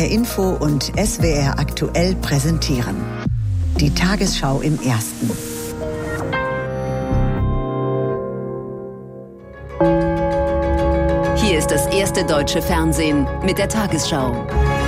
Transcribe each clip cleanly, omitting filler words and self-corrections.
HR Info und SWR aktuell präsentieren. Die Tagesschau im Ersten. Hier ist das erste deutsche Fernsehen mit der Tagesschau.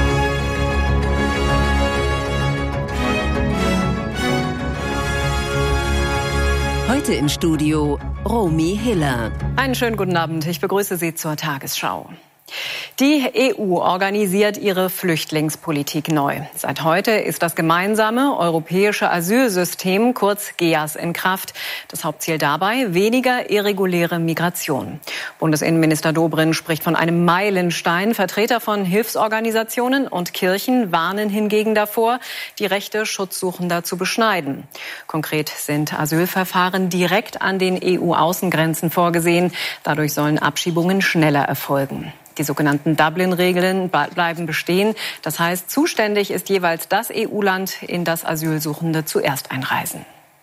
Heute im Studio Romy Hiller. Einen schönen guten Abend. Ich begrüße Sie zur Tagesschau. Die EU organisiert ihre Flüchtlingspolitik neu. Seit heute ist das gemeinsame europäische Asylsystem, kurz GEAS, in Kraft. Das Hauptziel dabei: weniger irreguläre Migration. Bundesinnenminister Dobrindt spricht von einem Meilenstein. Vertreter von Hilfsorganisationen und Kirchen warnen hingegen davor, die Rechte Schutzsuchender zu beschneiden. Konkret sind Asylverfahren direkt an den EU-Außengrenzen vorgesehen. Dadurch sollen Abschiebungen schneller erfolgen. Die sogenannten Dublin-Regeln bleiben bestehen. Das heißt, zuständig ist jeweils das EU-Land, in das Asylsuchende zuerst einreisen.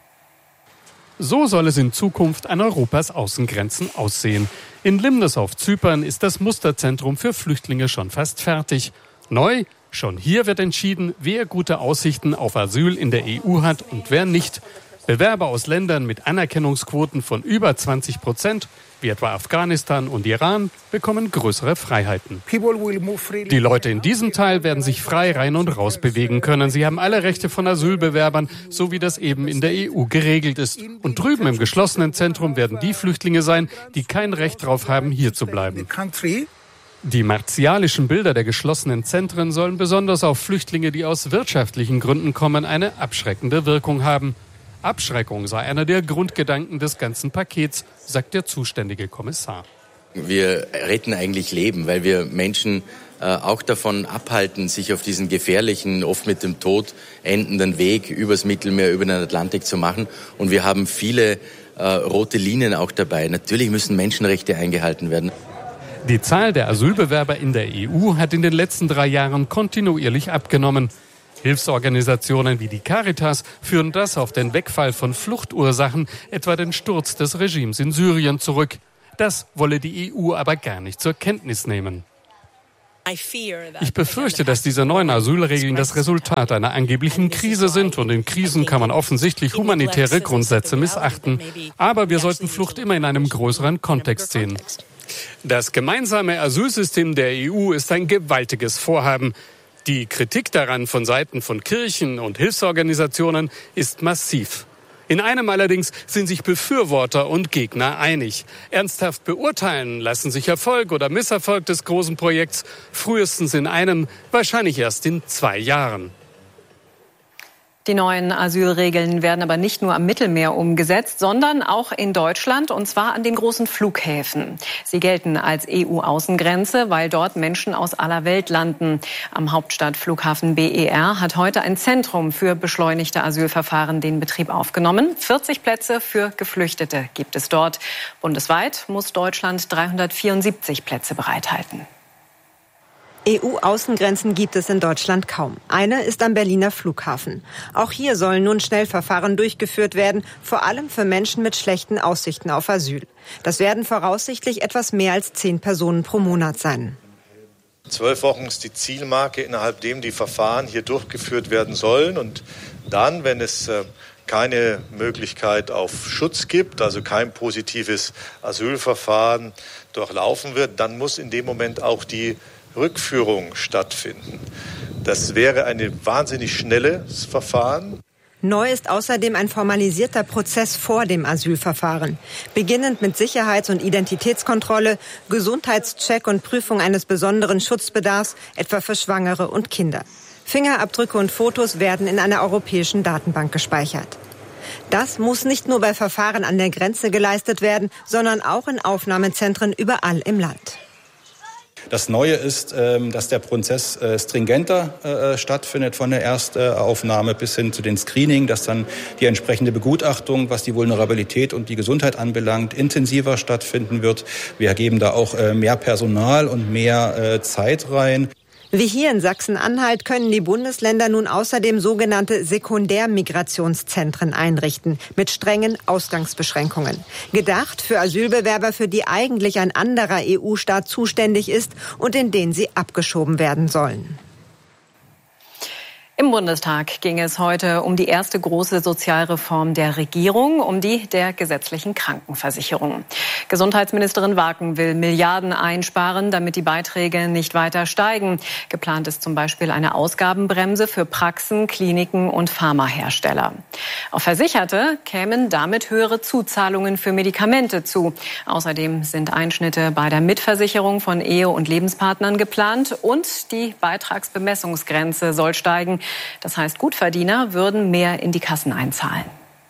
So soll es in Zukunft an Europas Außengrenzen aussehen. In Limnos auf Zypern ist das Musterzentrum für Flüchtlinge schon fast fertig. Neu, schon hier wird entschieden, wer gute Aussichten auf Asyl in der EU hat und wer nicht. Bewerber aus Ländern mit Anerkennungsquoten von über 20%, wie etwa Afghanistan und Iran, bekommen größere Freiheiten. Die Leute in diesem Teil werden sich frei rein und raus bewegen können. Sie haben alle Rechte von Asylbewerbern, so wie das eben in der EU geregelt ist. Und drüben im geschlossenen Zentrum werden die Flüchtlinge sein, die kein Recht darauf haben, hier zu bleiben. Die martialischen Bilder der geschlossenen Zentren sollen besonders auf Flüchtlinge, die aus wirtschaftlichen Gründen kommen, eine abschreckende Wirkung haben. Abschreckung sei einer der Grundgedanken des ganzen Pakets, sagt der zuständige Kommissar. Wir retten eigentlich Leben, weil wir Menschen auch davon abhalten, sich auf diesen gefährlichen, oft mit dem Tod endenden Weg übers Mittelmeer, über den Atlantik zu machen. Und wir haben viele rote Linien auch dabei. Natürlich müssen Menschenrechte eingehalten werden. Die Zahl der Asylbewerber in der EU hat in den letzten 3 Jahren kontinuierlich abgenommen. Hilfsorganisationen wie die Caritas führen das auf den Wegfall von Fluchtursachen, etwa den Sturz des Regimes in Syrien, zurück. Das wolle die EU aber gar nicht zur Kenntnis nehmen. Ich befürchte, dass diese neuen Asylregeln das Resultat einer angeblichen Krise sind. Und in Krisen kann man offensichtlich humanitäre Grundsätze missachten. Aber wir sollten Flucht immer in einem größeren Kontext sehen. Das gemeinsame Asylsystem der EU ist ein gewaltiges Vorhaben. Die Kritik daran von Seiten von Kirchen und Hilfsorganisationen ist massiv. In einem allerdings sind sich Befürworter und Gegner einig. Ernsthaft beurteilen lassen sich Erfolg oder Misserfolg des großen Projekts frühestens in einem, wahrscheinlich erst in 2 Jahren. Die neuen Asylregeln werden aber nicht nur am Mittelmeer umgesetzt, sondern auch in Deutschland, und zwar an den großen Flughäfen. Sie gelten als EU-Außengrenze, weil dort Menschen aus aller Welt landen. Am Hauptstadtflughafen BER hat heute ein Zentrum für beschleunigte Asylverfahren den Betrieb aufgenommen. 40 Plätze für Geflüchtete gibt es dort. Bundesweit muss Deutschland 374 Plätze bereithalten. EU-Außengrenzen gibt es in Deutschland kaum. Eine ist am Berliner Flughafen. Auch hier sollen nun Schnellverfahren durchgeführt werden, vor allem für Menschen mit schlechten Aussichten auf Asyl. Das werden voraussichtlich etwas mehr als 10 Personen pro Monat sein. 12 Wochen ist die Zielmarke, innerhalb dem die Verfahren hier durchgeführt werden sollen. Und dann, wenn es keine Möglichkeit auf Schutz gibt, also kein positives Asylverfahren durchlaufen wird, dann muss in dem Moment auch die Rückführung stattfinden. Das wäre ein wahnsinnig schnelles Verfahren. Neu ist außerdem ein formalisierter Prozess vor dem Asylverfahren. Beginnend mit Sicherheits- und Identitätskontrolle, Gesundheitscheck und Prüfung eines besonderen Schutzbedarfs, etwa für Schwangere und Kinder. Fingerabdrücke und Fotos werden in einer europäischen Datenbank gespeichert. Das muss nicht nur bei Verfahren an der Grenze geleistet werden, sondern auch in Aufnahmezentren überall im Land. Das Neue ist, dass der Prozess stringenter stattfindet, von der Erstaufnahme bis hin zu den Screening, dass dann die entsprechende Begutachtung, was die Vulnerabilität und die Gesundheit anbelangt, intensiver stattfinden wird. Wir geben da auch mehr Personal und mehr Zeit rein. Wie hier in Sachsen-Anhalt können die Bundesländer nun außerdem sogenannte Sekundärmigrationszentren einrichten, mit strengen Ausgangsbeschränkungen. Gedacht für Asylbewerber, für die eigentlich ein anderer EU-Staat zuständig ist und in den sie abgeschoben werden sollen. Im Bundestag ging es heute um die erste große Sozialreform der Regierung, um die der gesetzlichen Krankenversicherung. Gesundheitsministerin Waken will Milliarden einsparen, damit die Beiträge nicht weiter steigen. Geplant ist zum Beispiel eine Ausgabenbremse für Praxen, Kliniken und Pharmahersteller. Auf Versicherte kämen damit höhere Zuzahlungen für Medikamente zu. Außerdem sind Einschnitte bei der Mitversicherung von Ehe- und Lebenspartnern geplant und die Beitragsbemessungsgrenze soll steigen. Das heißt, Gutverdiener würden mehr in die Kassen einzahlen.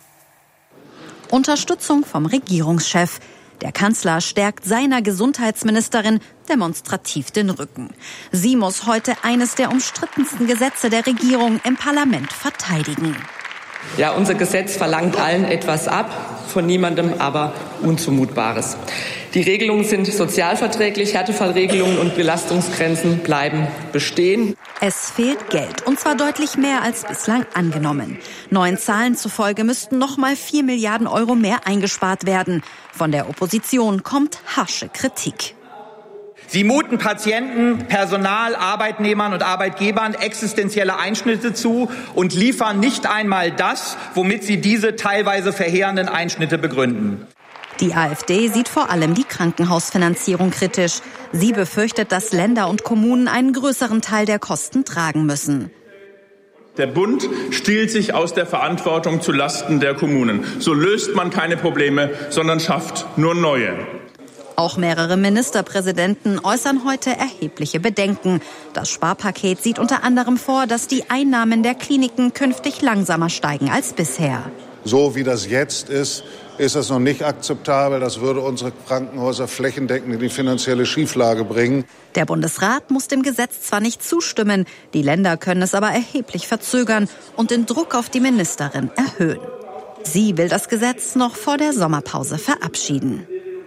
Unterstützung vom Regierungschef. Der Kanzler stärkt seiner Gesundheitsministerin demonstrativ den Rücken. Sie muss heute eines der umstrittensten Gesetze der Regierung im Parlament verteidigen. Ja, unser Gesetz verlangt allen etwas ab, von niemandem aber Unzumutbares. Die Regelungen sind sozialverträglich, Härtefallregelungen und Belastungsgrenzen bleiben bestehen. Es fehlt Geld, und zwar deutlich mehr als bislang angenommen. Neuen Zahlen zufolge müssten noch mal 4 Milliarden Euro mehr eingespart werden. Von der Opposition kommt harsche Kritik. Sie muten Patienten, Personal, Arbeitnehmern und Arbeitgebern existenzielle Einschnitte zu und liefern nicht einmal das, womit sie diese teilweise verheerenden Einschnitte begründen. Die AfD sieht vor allem die Krankenhausfinanzierung kritisch. Sie befürchtet, dass Länder und Kommunen einen größeren Teil der Kosten tragen müssen. Der Bund stiehlt sich aus der Verantwortung zu Lasten der Kommunen. So löst man keine Probleme, sondern schafft nur neue. Auch mehrere Ministerpräsidenten äußern heute erhebliche Bedenken. Das Sparpaket sieht unter anderem vor, dass die Einnahmen der Kliniken künftig langsamer steigen als bisher. So wie das jetzt ist das noch nicht akzeptabel. Das würde unsere Krankenhäuser flächendeckend in die finanzielle Schieflage bringen. Der Bundesrat muss dem Gesetz zwar nicht zustimmen, die Länder können es aber erheblich verzögern und den Druck auf die Ministerin erhöhen. Sie will das Gesetz noch vor der Sommerpause verabschieden.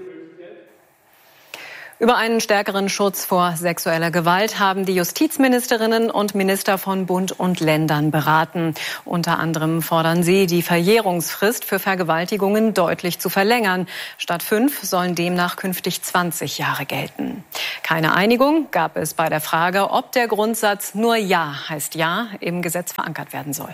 Über einen stärkeren Schutz vor sexueller Gewalt haben die Justizministerinnen und Minister von Bund und Ländern beraten. Unter anderem fordern sie, die Verjährungsfrist für Vergewaltigungen deutlich zu verlängern. Statt 5 sollen demnach künftig 20 Jahre gelten. Keine Einigung gab es bei der Frage, ob der Grundsatz nur Ja heißt Ja im Gesetz verankert werden soll.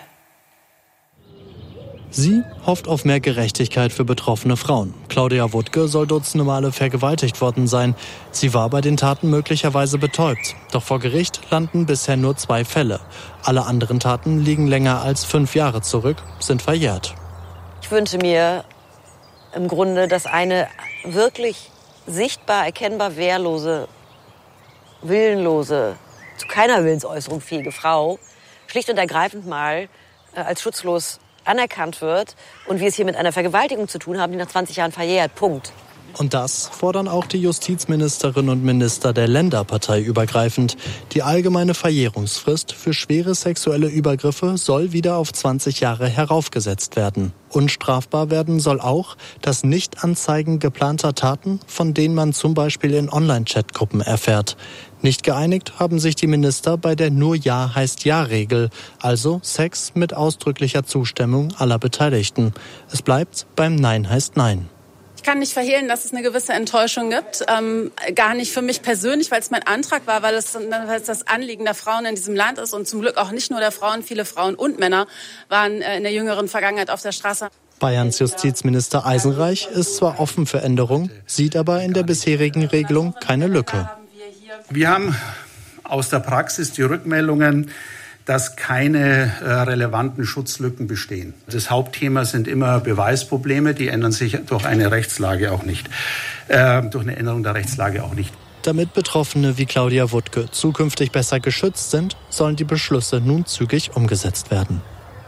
Sie hofft auf mehr Gerechtigkeit für betroffene Frauen. Claudia Wuttke soll dutzende Male vergewaltigt worden sein. Sie war bei den Taten möglicherweise betäubt. Doch vor Gericht landen bisher nur 2 Fälle. Alle anderen Taten liegen länger als 5 Jahre zurück, sind verjährt. Ich wünsche mir im Grunde, dass eine wirklich sichtbar, erkennbar wehrlose, willenlose, zu keiner Willensäußerung fähige Frau schlicht und ergreifend mal als schutzlos anerkannt wird und wir es hier mit einer Vergewaltigung zu tun haben, die nach 20 Jahren verjährt. Punkt. Und das fordern auch die Justizministerinnen und Minister der Länder parteiübergreifend. Die allgemeine Verjährungsfrist für schwere sexuelle Übergriffe soll wieder auf 20 Jahre heraufgesetzt werden. Unstrafbar werden soll auch das Nichtanzeigen geplanter Taten, von denen man zum Beispiel in Online-Chat-Gruppen erfährt. Nicht geeinigt haben sich die Minister bei der Nur Ja heißt Ja-Regel, also Sex mit ausdrücklicher Zustimmung aller Beteiligten. Es bleibt beim Nein heißt Nein. Ich kann nicht verhehlen, dass es eine gewisse Enttäuschung gibt. Gar nicht für mich persönlich, weil es mein Antrag war, weil es das Anliegen der Frauen in diesem Land ist und zum Glück auch nicht nur der Frauen, viele Frauen und Männer waren in der jüngeren Vergangenheit auf der Straße. Bayerns Justizminister Eisenreich ist zwar offen für Änderungen, sieht aber in der bisherigen Regelung keine Lücke. Wir haben aus der Praxis die Rückmeldungen, dass keine relevanten Schutzlücken bestehen. Das Hauptthema sind immer Beweisprobleme, die ändern sich durch eine Rechtslage auch nicht, durch eine Änderung der Rechtslage auch nicht. Damit Betroffene wie Claudia Wuttke zukünftig besser geschützt sind, sollen die Beschlüsse nun zügig umgesetzt werden.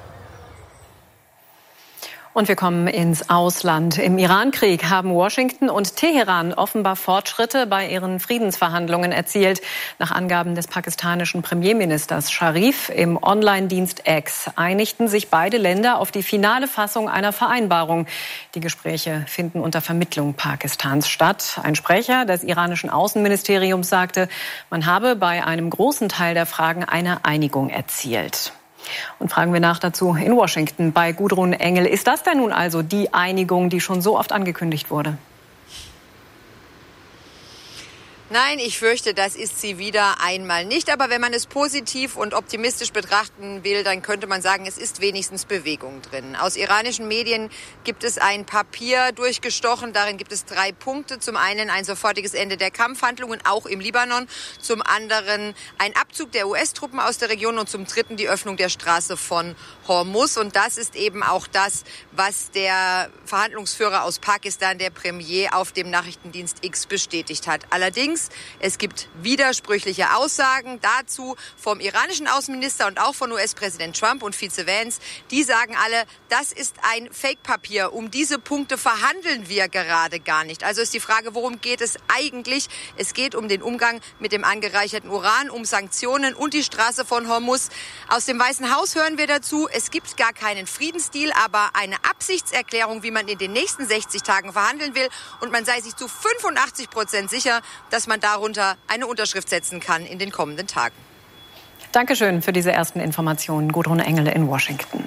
Und wir kommen ins Ausland. Im Irankrieg haben Washington und Teheran offenbar Fortschritte bei ihren Friedensverhandlungen erzielt. Nach Angaben des pakistanischen Premierministers Sharif im Online-Dienst X einigten sich beide Länder auf die finale Fassung einer Vereinbarung. Die Gespräche finden unter Vermittlung Pakistans statt. Ein Sprecher des iranischen Außenministeriums sagte, man habe bei einem großen Teil der Fragen eine Einigung erzielt. Und fragen wir nach dazu in Washington bei Gudrun Engel. Ist das denn nun also die Einigung, die schon so oft angekündigt wurde? Nein, ich fürchte, das ist sie wieder einmal nicht. Aber wenn man es positiv und optimistisch betrachten will, dann könnte man sagen, es ist wenigstens Bewegung drin. Aus iranischen Medien gibt es ein Papier durchgestochen. Darin gibt es 3 Punkte. Zum einen ein sofortiges Ende der Kampfhandlungen, auch im Libanon. Zum anderen ein Abzug der US-Truppen aus der Region und zum dritten die Öffnung der Straße von Hormuz. Und das ist eben auch das, was der Verhandlungsführer aus Pakistan, der Premier, auf dem Nachrichtendienst X bestätigt hat. Allerdings, es gibt widersprüchliche Aussagen dazu vom iranischen Außenminister und auch von US-Präsident Trump und Vize Vance. Die sagen alle, das ist ein Fake-Papier. Um diese Punkte verhandeln wir gerade gar nicht. Also ist die Frage, worum geht es eigentlich? Es geht um den Umgang mit dem angereicherten Uran, um Sanktionen und die Straße von Hormuz. Aus dem Weißen Haus hören wir dazu, es gibt gar keinen Friedensdeal, aber eine Absichtserklärung, wie man in den nächsten 60 Tagen verhandeln will. Und man sei sich zu 85% sicher, dass man darunter eine Unterschrift setzen kann in den kommenden Tagen. Dankeschön für diese ersten Informationen. Gudrun Engele in Washington.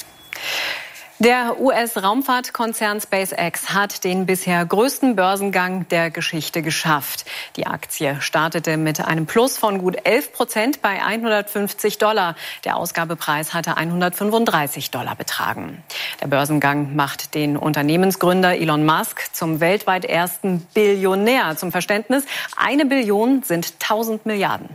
Der US-Raumfahrtkonzern SpaceX hat den bisher größten Börsengang der Geschichte geschafft. Die Aktie startete mit einem Plus von gut 11% bei $150. Der Ausgabepreis hatte $135 betragen. Der Börsengang macht den Unternehmensgründer Elon Musk zum weltweit ersten Billionär. Zum Verständnis, 1 Billion sind 1000 Milliarden.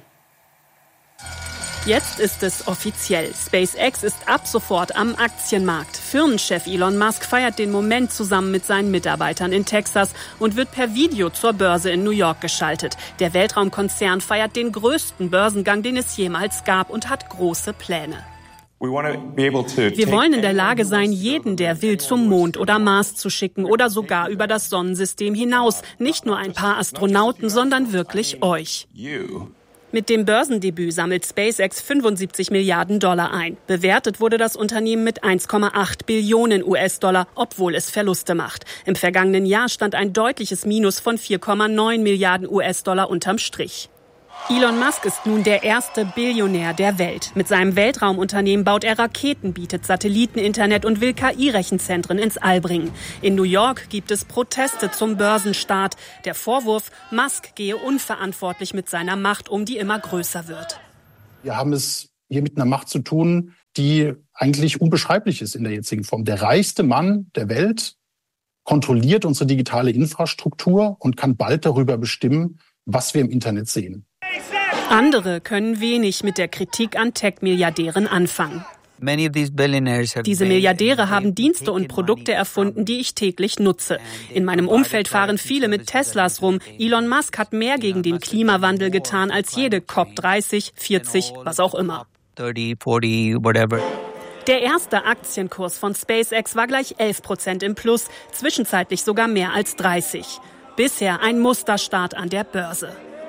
Jetzt ist es offiziell. SpaceX ist ab sofort am Aktienmarkt. Firmenchef Elon Musk feiert den Moment zusammen mit seinen Mitarbeitern in Texas und wird per Video zur Börse in New York geschaltet. Der Weltraumkonzern feiert den größten Börsengang, den es jemals gab, und hat große Pläne. Wir wollen in der Lage sein, jeden, der will, zum Mond oder Mars zu schicken oder sogar über das Sonnensystem hinaus. Nicht nur ein paar Astronauten, sondern wirklich euch. Mit dem Börsendebüt sammelt SpaceX $75 Milliarden ein. Bewertet wurde das Unternehmen mit 1,8 Billionen US-Dollar, obwohl es Verluste macht. Im vergangenen Jahr stand ein deutliches Minus von 4,9 Milliarden US-Dollar unterm Strich. Elon Musk ist nun der erste Billionär der Welt. Mit seinem Weltraumunternehmen baut er Raketen, bietet Satelliteninternet und will KI-Rechenzentren ins All bringen. In New York gibt es Proteste zum Börsenstart. Der Vorwurf, Musk gehe unverantwortlich mit seiner Macht um, die immer größer wird. Wir haben es hier mit einer Macht zu tun, die eigentlich unbeschreiblich ist in der jetzigen Form. Der reichste Mann der Welt kontrolliert unsere digitale Infrastruktur und kann bald darüber bestimmen, was wir im Internet sehen. Andere können wenig mit der Kritik an Tech-Milliardären anfangen. Diese Milliardäre haben Dienste und Produkte erfunden, die ich täglich nutze. In meinem Umfeld fahren viele mit Teslas rum. Elon Musk hat mehr gegen den Klimawandel getan als jede COP30, 40, was auch immer. Der erste Aktienkurs von SpaceX war gleich 11% im Plus, zwischenzeitlich sogar mehr als 30%. Bisher ein Musterstart an der Börse.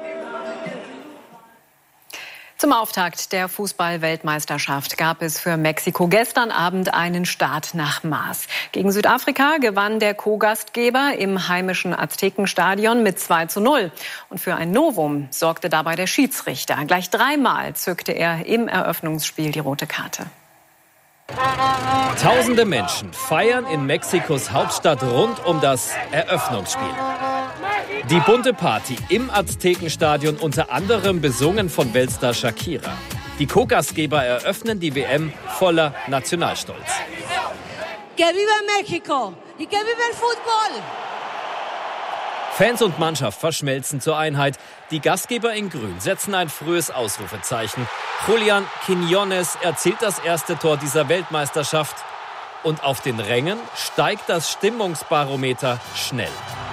Zum Auftakt der Fußball-Weltmeisterschaft gab es für Mexiko gestern Abend einen Start nach Maß. Gegen Südafrika gewann der Co-Gastgeber im heimischen Aztekenstadion mit 2:0. Und für ein Novum sorgte dabei der Schiedsrichter. Gleich 3-mal zückte er im Eröffnungsspiel die rote Karte. Tausende Menschen feiern in Mexikos Hauptstadt rund um das Eröffnungsspiel. Die bunte Party im Aztekenstadion, unter anderem besungen von Weltstar Shakira. Die Co-Gastgeber eröffnen die WM voller Nationalstolz. Que viva México y que viva el fútbol. Fans und Mannschaft verschmelzen zur Einheit. Die Gastgeber in Grün setzen ein frühes Ausrufezeichen. Julián Quiñones erzielt das erste Tor dieser Weltmeisterschaft. Und auf den Rängen steigt das Stimmungsbarometer schnell.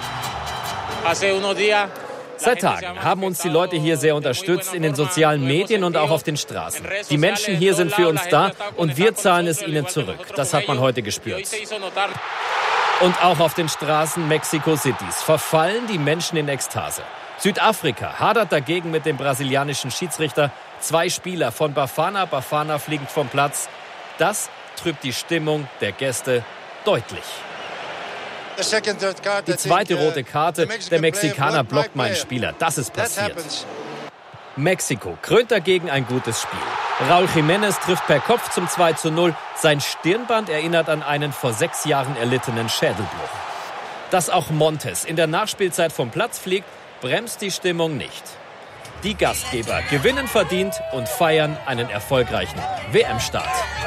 Seit Tagen haben uns die Leute hier sehr unterstützt in den sozialen Medien und auch auf den Straßen. Die Menschen hier sind für uns da und wir zahlen es ihnen zurück. Das hat man heute gespürt. Und auch auf den Straßen Mexico Citys verfallen die Menschen in Ekstase. Südafrika hadert dagegen mit dem brasilianischen Schiedsrichter. 2 Spieler von Bafana fliegen vom Platz. Das trübt die Stimmung der Gäste deutlich. Die zweite rote Karte, der Mexikaner blockt meinen Spieler. Das ist passiert. Mexiko krönt dagegen ein gutes Spiel. Raúl Jiménez trifft per Kopf zum 2:0. Sein Stirnband erinnert an einen vor 6 Jahren erlittenen Schädelbruch. Dass auch Montes in der Nachspielzeit vom Platz fliegt, bremst die Stimmung nicht. Die Gastgeber gewinnen verdient und feiern einen erfolgreichen WM-Start.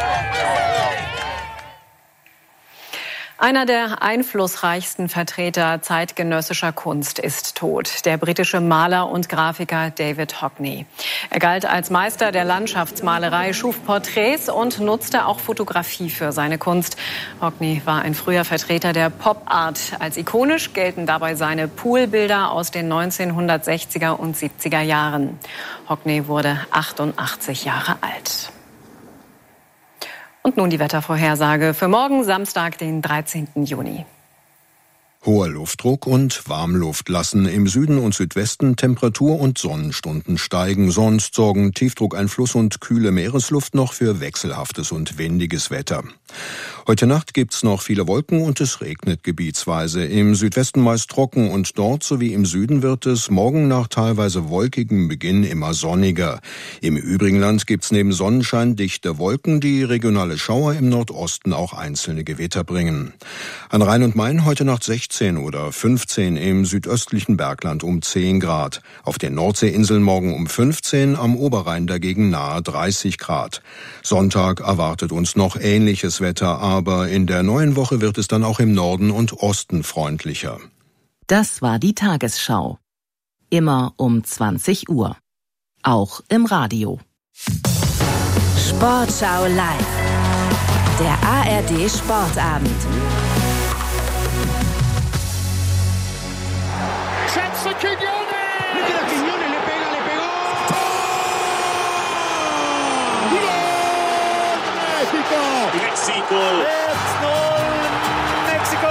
Einer der einflussreichsten Vertreter zeitgenössischer Kunst ist tot. Der britische Maler und Grafiker David Hockney. Er galt als Meister der Landschaftsmalerei, schuf Porträts und nutzte auch Fotografie für seine Kunst. Hockney war ein früher Vertreter der Pop-Art. Als ikonisch gelten dabei seine Poolbilder aus den 1960er und 70er Jahren. Hockney wurde 88 Jahre alt. Und nun die Wettervorhersage für morgen, Samstag, den 13. Juni. Hoher Luftdruck und Warmluft lassen im Süden und Südwesten Temperatur- und Sonnenstunden steigen. Sonst sorgen Tiefdruckeinfluss und kühle Meeresluft noch für wechselhaftes und windiges Wetter. Heute Nacht gibt's noch viele Wolken und es regnet gebietsweise. Im Südwesten meist trocken und dort sowie im Süden wird es morgen nach teilweise wolkigem Beginn immer sonniger. Im übrigen Land gibt's neben Sonnenschein dichte Wolken, die regionale Schauer im Nordosten auch einzelne Gewitter bringen. An Rhein und Main heute Nacht 16 oder 15, im südöstlichen Bergland um 10 Grad. Auf den Nordseeinseln morgen um 15, am Oberrhein dagegen nahe 30 Grad. Sonntag erwartet uns noch ähnliches Wetter, aber in der neuen Woche wird es dann auch im Norden und Osten freundlicher. Das war die Tagesschau. Immer um 20 Uhr. Auch im Radio. Sportschau live. Der ARD Sportabend. Mexico. It's goal, Mexico.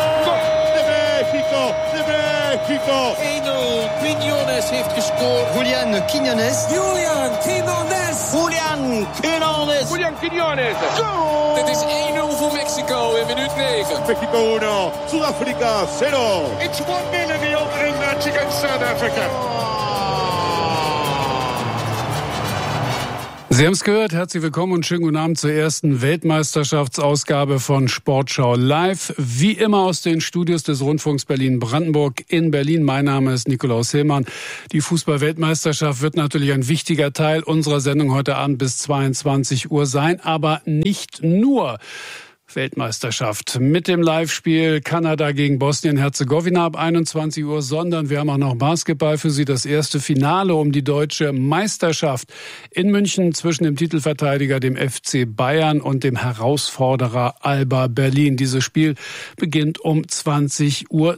De Mexico. 1-0. Quiñones heeft gescoord. Julian Quiñones. Goal. Dit is 1-0 voor Mexico in minuut 9. Mexico 1, Zuid-Afrika 0. It's 1-0 in the opening match against South Africa. Sie haben es gehört, herzlich willkommen und schönen guten Abend zur ersten Weltmeisterschaftsausgabe von Sportschau Live. Wie immer aus den Studios des Rundfunks Berlin-Brandenburg in Berlin. Mein Name ist Nikolaus Hillmann. Die Fußball-Weltmeisterschaft wird natürlich ein wichtiger Teil unserer Sendung heute Abend bis 22 Uhr sein, aber nicht nur Weltmeisterschaft mit dem Live-Spiel Kanada gegen Bosnien-Herzegowina ab 21 Uhr, sondern wir haben auch noch Basketball für Sie. Das erste Finale um die deutsche Meisterschaft in München zwischen dem Titelverteidiger, dem FC Bayern, und dem Herausforderer Alba Berlin. Dieses Spiel beginnt um 20:30 Uhr.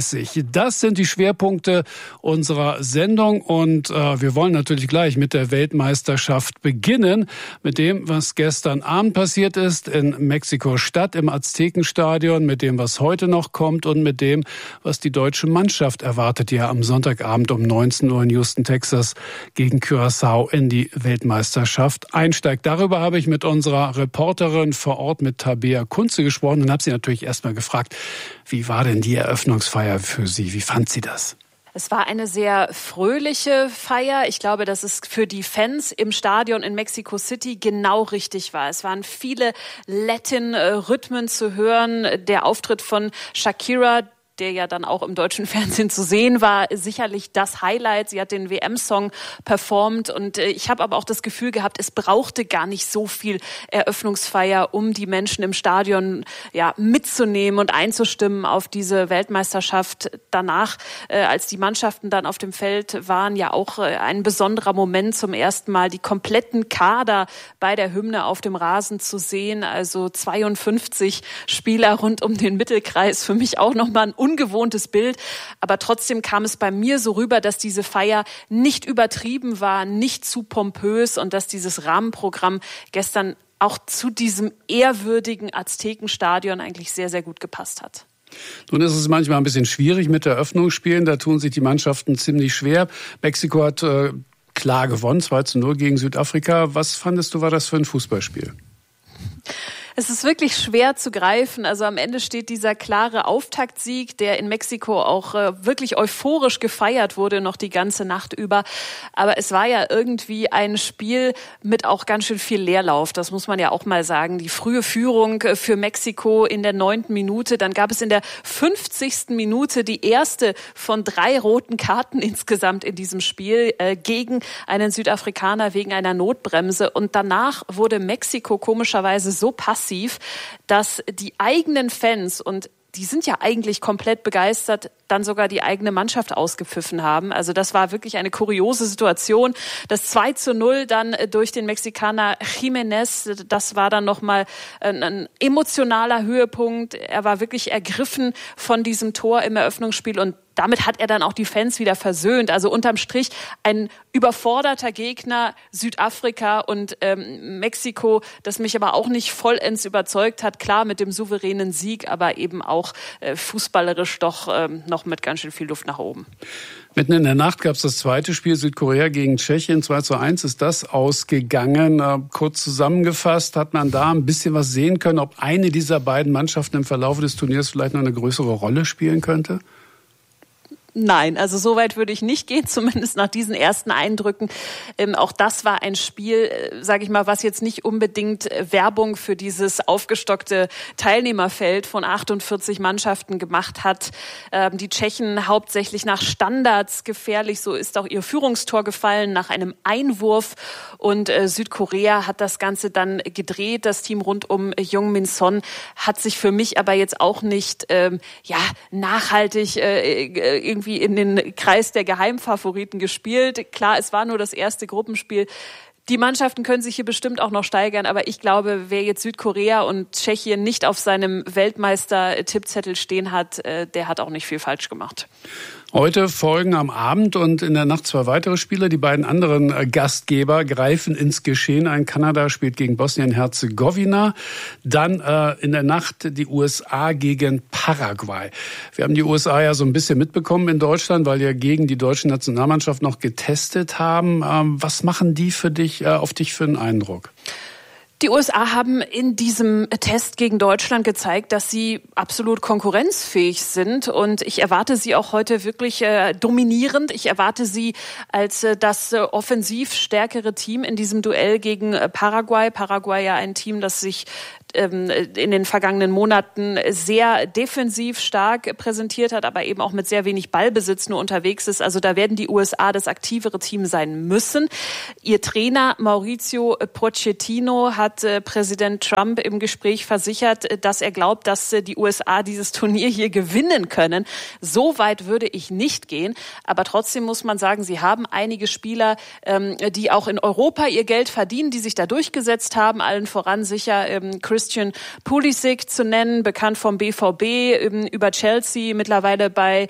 Das sind die Schwerpunkte unserer Sendung und wir wollen natürlich gleich mit der Weltmeisterschaft beginnen, mit dem, was gestern Abend passiert ist in Mexiko-Stadt im Aztekenstadion, mit dem, was heute noch kommt und mit dem, was die deutsche Mannschaft erwartet, die ja am Sonntagabend um 19 Uhr in Houston, Texas gegen Curaçao in die Weltmeisterschaft einsteigt. Darüber habe ich mit unserer Reporterin vor Ort, mit Tabea Kunze, gesprochen und habe sie natürlich erstmal gefragt, wie war denn die Eröffnungsfeier für Sie? Wie fand sie das? Es war eine sehr fröhliche Feier. Ich glaube, dass es für die Fans im Stadion in Mexico City genau richtig war. Es waren viele Latin-Rhythmen zu hören. Der Auftritt von Shakira, der ja dann auch im deutschen Fernsehen zu sehen war, sicherlich das Highlight. Sie hat den WM-Song performt und ich habe aber auch das Gefühl gehabt, es brauchte gar nicht so viel Eröffnungsfeier, um die Menschen im Stadion mitzunehmen und einzustimmen auf diese Weltmeisterschaft. Danach, als die Mannschaften dann auf dem Feld waren, ja auch ein besonderer Moment, zum ersten Mal die kompletten Kader bei der Hymne auf dem Rasen zu sehen. Also 52 Spieler rund um den Mittelkreis, für mich auch nochmal ein ungewohntes Bild, aber trotzdem kam es bei mir so rüber, dass diese Feier nicht übertrieben war, nicht zu pompös und dass dieses Rahmenprogramm gestern auch zu diesem ehrwürdigen Aztekenstadion eigentlich sehr, sehr gut gepasst hat. Nun ist es manchmal ein bisschen schwierig mit Eröffnungsspielen, da tun sich die Mannschaften ziemlich schwer. Mexiko hat klar gewonnen, 2:0 gegen Südafrika. Was fandest du, war das für ein Fußballspiel? Es ist wirklich schwer zu greifen. Also am Ende steht dieser klare Auftaktsieg, der in Mexiko auch wirklich euphorisch gefeiert wurde, noch die ganze Nacht über. Aber es war ja irgendwie ein Spiel mit auch ganz schön viel Leerlauf. Das muss man ja auch mal sagen. Die frühe Führung für Mexiko in der 9. Minute. Dann gab es in der 50. Minute die erste von 3 roten Karten insgesamt in diesem Spiel gegen einen Südafrikaner wegen einer Notbremse. Und danach wurde Mexiko komischerweise so passiv, dass die eigenen Fans, und die sind ja eigentlich komplett begeistert, dann sogar die eigene Mannschaft ausgepfiffen haben. Also das war wirklich eine kuriose Situation. Das 2:0 dann durch den Mexikaner Jiménez, das war dann nochmal ein emotionaler Höhepunkt. Er war wirklich ergriffen von diesem Tor im Eröffnungsspiel und damit hat er dann auch die Fans wieder versöhnt. Also unterm Strich ein überforderter Gegner, Südafrika und Mexiko, das mich aber auch nicht vollends überzeugt hat. Klar mit dem souveränen Sieg, aber eben auch fußballerisch doch noch mit ganz schön viel Luft nach oben. Mitten in der Nacht gab es das zweite Spiel, Südkorea gegen Tschechien. 2:1 ist das ausgegangen. Kurz zusammengefasst, hat man da ein bisschen was sehen können, ob eine dieser beiden Mannschaften im Verlauf des Turniers vielleicht noch eine größere Rolle spielen könnte? Nein, also so weit würde ich nicht gehen, zumindest nach diesen ersten Eindrücken. Auch das war ein Spiel, sage ich mal, was jetzt nicht unbedingt Werbung für dieses aufgestockte Teilnehmerfeld von 48 Mannschaften gemacht hat. Die Tschechen hauptsächlich nach Standards gefährlich, so ist auch ihr Führungstor gefallen nach einem Einwurf. Und Südkorea hat das Ganze dann gedreht. Das Team rund um Heung-min Son hat sich für mich aber jetzt auch nicht nachhaltig irgendwie in den Kreis der Geheimfavoriten gespielt. Klar, es war nur das erste Gruppenspiel. Die Mannschaften können sich hier bestimmt auch noch steigern, aber ich glaube, wer jetzt Südkorea und Tschechien nicht auf seinem Weltmeister-Tippzettel stehen hat, der hat auch nicht viel falsch gemacht. Heute folgen am Abend und in der Nacht 2 weitere Spiele. Die beiden anderen Gastgeber greifen ins Geschehen ein. Kanada spielt gegen Bosnien-Herzegowina. Dann in der Nacht die USA gegen Paraguay. Wir haben die USA ja so ein bisschen mitbekommen in Deutschland, weil wir gegen die deutsche Nationalmannschaft noch getestet haben. Was machen die für dich, auf dich für einen Eindruck? Die USA haben in diesem Test gegen Deutschland gezeigt, dass sie absolut konkurrenzfähig sind und ich erwarte sie auch heute wirklich dominierend. Ich erwarte sie als das offensiv stärkere Team in diesem Duell gegen Paraguay. Paraguay ja ein Team, das sich in den vergangenen Monaten sehr defensiv stark präsentiert hat, aber eben auch mit sehr wenig Ballbesitz nur unterwegs ist. Also da werden die USA das aktivere Team sein müssen. Ihr Trainer Mauricio Pochettino hat Präsident Trump im Gespräch versichert, dass er glaubt, dass die USA dieses Turnier hier gewinnen können. So weit würde ich nicht gehen. Aber trotzdem muss man sagen, sie haben einige Spieler, die auch in Europa ihr Geld verdienen, die sich da durchgesetzt haben. Allen voran sicher Christian Pulisic zu nennen, bekannt vom BVB, über Chelsea, mittlerweile bei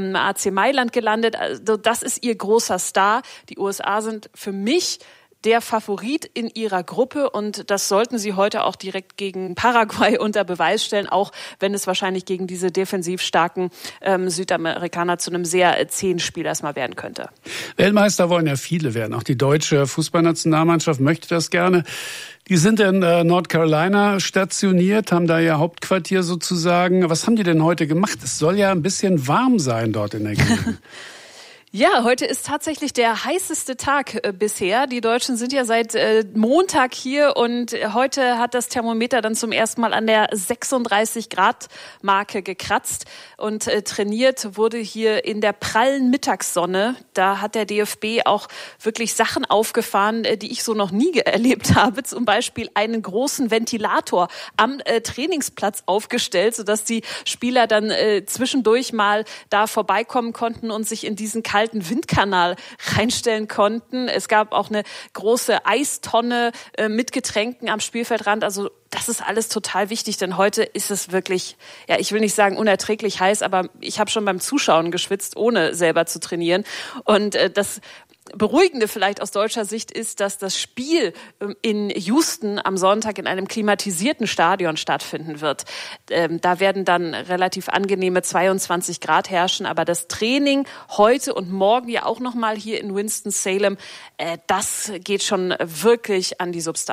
AC Mailand gelandet. Also das ist ihr großer Star. Die USA sind für mich der Favorit in ihrer Gruppe und das sollten sie heute auch direkt gegen Paraguay unter Beweis stellen, auch wenn es wahrscheinlich gegen diese defensiv starken Südamerikaner zu einem sehr zähen Spiel erstmal werden könnte. Weltmeister wollen ja viele werden, auch die deutsche Fußballnationalmannschaft möchte das gerne. Die sind in North Carolina stationiert, haben da ihr Hauptquartier sozusagen. Was haben die denn heute gemacht? Es soll ja ein bisschen warm sein dort in der Gegend. Ja, heute ist tatsächlich der heißeste Tag bisher. Die Deutschen sind ja seit Montag hier und heute hat das Thermometer dann zum ersten Mal an der 36-Grad-Marke gekratzt und trainiert wurde hier in der prallen Mittagssonne. Da hat der DFB auch wirklich Sachen aufgefahren, die ich so noch nie erlebt habe. Zum Beispiel einen großen Ventilator am Trainingsplatz aufgestellt, sodass die Spieler dann zwischendurch mal da vorbeikommen konnten und sich in diesen kalten Windkanal reinstellen konnten. Es gab auch eine große Eistonne mit Getränken am Spielfeldrand. Also das ist alles total wichtig, denn heute ist es wirklich, ja, ich will nicht sagen unerträglich heiß, aber ich habe schon beim Zuschauen geschwitzt, ohne selber zu trainieren. Und das Beruhigende vielleicht aus deutscher Sicht ist, dass das Spiel in Houston am Sonntag in einem klimatisierten Stadion stattfinden wird. Da werden dann relativ angenehme 22 Grad herrschen, aber das Training heute und morgen ja auch nochmal hier in Winston-Salem, das geht schon wirklich an die Substanz.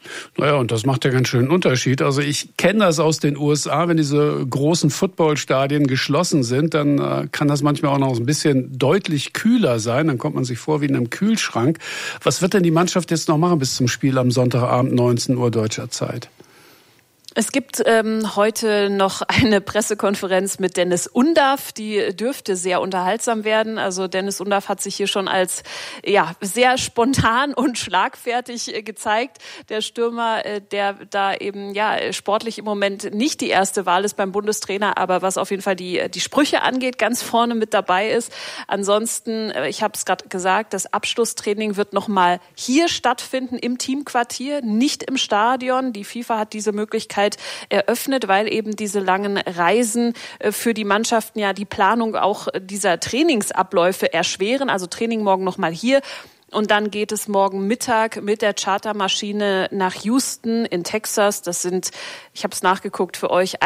Naja, und das macht ja ganz schön einen Unterschied. Also ich kenne das aus den USA, wenn diese großen Footballstadien geschlossen sind, dann kann das manchmal auch noch ein bisschen deutlich kühler sein. Dann kommt man sich vor wie in einem Kühlschrank. Was wird denn die Mannschaft jetzt noch machen bis zum Spiel am Sonntagabend 19 Uhr deutscher Zeit? Es gibt heute noch eine Pressekonferenz mit Dennis Undaff, die dürfte sehr unterhaltsam werden. Also Dennis Undaff hat sich hier schon als sehr spontan und schlagfertig gezeigt. Der Stürmer, der da eben sportlich im Moment nicht die erste Wahl ist beim Bundestrainer, aber was auf jeden Fall die Sprüche angeht, ganz vorne mit dabei ist. Ansonsten, ich habe es gerade gesagt, das Abschlusstraining wird nochmal hier stattfinden im Teamquartier, nicht im Stadion. Die FIFA hat diese Möglichkeit eröffnet, weil eben diese langen Reisen für die Mannschaften die Planung auch dieser Trainingsabläufe erschweren. Also Training morgen nochmal hier. Und dann geht es morgen Mittag mit der Chartermaschine nach Houston in Texas. Das sind, ich habe es nachgeguckt für euch,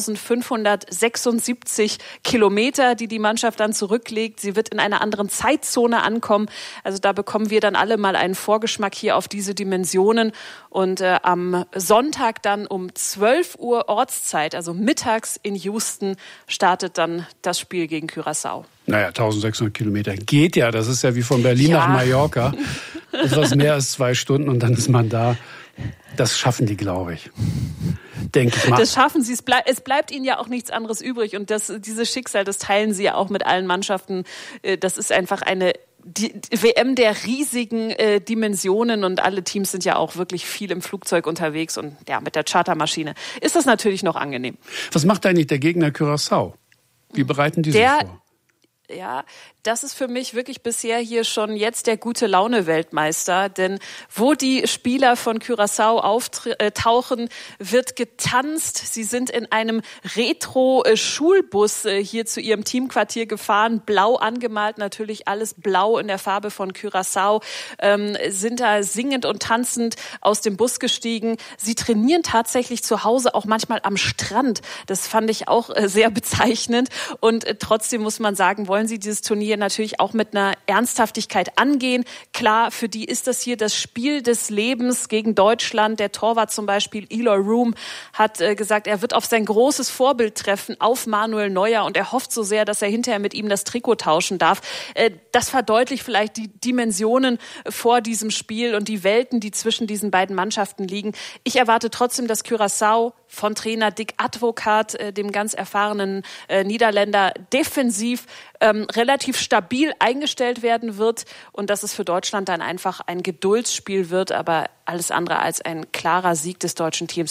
1576 Kilometer, die Mannschaft dann zurücklegt. Sie wird in einer anderen Zeitzone ankommen. Also da bekommen wir dann alle mal einen Vorgeschmack hier auf diese Dimensionen. Und am Sonntag dann um 12 Uhr Ortszeit, also mittags in Houston, startet dann das Spiel gegen Curaçao. Naja, 1600 Kilometer geht ja. Das ist ja wie von Berlin nach Mallorca. Etwas mehr als 2 Stunden und dann ist man da. Das schaffen die, glaube ich. Denke ich mal. Das schaffen sie. Es bleibt ihnen ja auch nichts anderes übrig. Und dieses Schicksal, das teilen sie ja auch mit allen Mannschaften. Das ist einfach die WM der riesigen Dimensionen und alle Teams sind ja auch wirklich viel im Flugzeug unterwegs und mit der Chartermaschine ist das natürlich noch angenehm. Was macht eigentlich der Gegner Curaçao? Wie bereiten die sich vor? Ja, das ist für mich wirklich bisher hier schon jetzt der Gute-Laune-Weltmeister. Denn wo die Spieler von Curaçao auftauchen, wird getanzt. Sie sind in einem Retro-Schulbus hier zu ihrem Teamquartier gefahren. Blau angemalt, natürlich alles blau in der Farbe von Curaçao. Sind da singend und tanzend aus dem Bus gestiegen. Sie trainieren tatsächlich zu Hause auch manchmal am Strand. Das fand ich auch sehr bezeichnend. Und trotzdem muss man sagen, wollen sie dieses Turnier natürlich auch mit einer Ernsthaftigkeit angehen. Klar, für die ist das hier das Spiel des Lebens gegen Deutschland. Der Torwart zum Beispiel, Eloy Room, hat gesagt, er wird auf sein großes Vorbild treffen, auf Manuel Neuer. Und er hofft so sehr, dass er hinterher mit ihm das Trikot tauschen darf. Das verdeutlicht vielleicht die Dimensionen vor diesem Spiel und die Welten, die zwischen diesen beiden Mannschaften liegen. Ich erwarte trotzdem, dass Curaçao von Trainer Dick Advocaat, dem ganz erfahrenen Niederländer, defensiv relativ stabil eingestellt werden wird und dass es für Deutschland dann einfach ein Geduldsspiel wird, aber alles andere als ein klarer Sieg des deutschen Teams